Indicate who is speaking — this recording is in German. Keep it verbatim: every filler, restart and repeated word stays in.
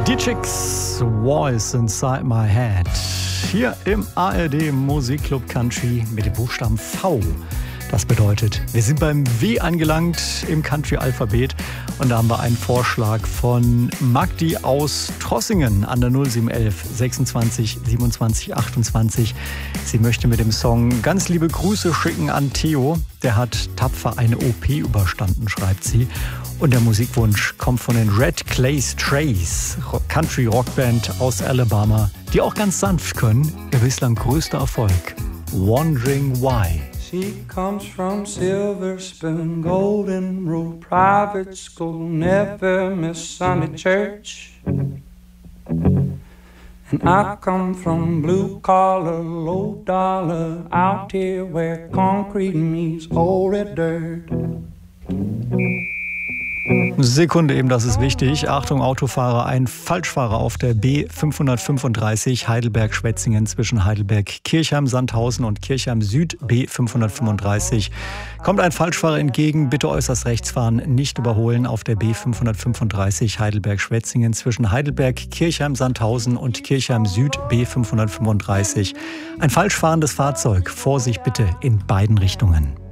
Speaker 1: Die Chicks, Voice Inside My Head. Hier im A R D Musikclub Country mit dem Buchstaben V. Das bedeutet, wir sind beim W angelangt im Country-Alphabet und da haben wir einen Vorschlag von Magdi aus Trossingen an der null sieben elf sechsundzwanzig siebenundzwanzig achtundzwanzig. Sie möchte mit dem Song ganz liebe Grüße schicken an Theo. Der hat tapfer eine O P überstanden, schreibt sie. Und der Musikwunsch kommt von den Red Clay Strays, Country-Rockband aus Alabama, die auch ganz sanft können. Ihr bislang größter Erfolg, Wondering Why.
Speaker 2: She comes from Silver Spoon, Golden Rule, private school, never miss Sunday church. And I come from blue collar, low dollar, out here where concrete meets old red dirt.
Speaker 1: Sekunde eben, das ist wichtig. Achtung, Autofahrer, ein Falschfahrer auf der B fünfhundertfünfunddreißig Heidelberg-Schwetzingen zwischen Heidelberg-Kirchheim-Sandhausen und Kirchheim-Süd, B fünfhundertfünfunddreißig. Kommt ein Falschfahrer entgegen, bitte äußerst rechts fahren, nicht überholen auf der B fünfhundertfünfunddreißig Heidelberg-Schwetzingen zwischen Heidelberg-Kirchheim-Sandhausen und Kirchheim-Süd, B fünfhundertfünfunddreißig. Ein falsch fahrendes Fahrzeug, Vorsicht bitte in beiden Richtungen.